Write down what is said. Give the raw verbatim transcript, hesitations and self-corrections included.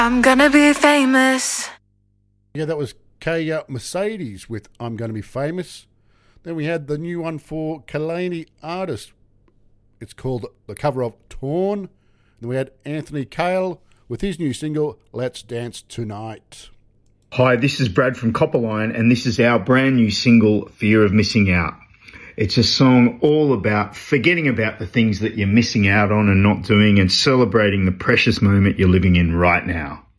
I'm gonna be famous. Yeah, that was Kaya Mercedes with I'm Gonna Be Famous. Then we had the new one for Kalani Artist. It's called the cover of Torn. Then we had Anthony Cale with his new single, Let's Dance Tonight. Hi, this is Brad from Copperline, and this is our brand new single, Fear of Missing Out. It's a song all about forgetting about the things that you're missing out on and not doing, and celebrating the precious moment you're living in right now.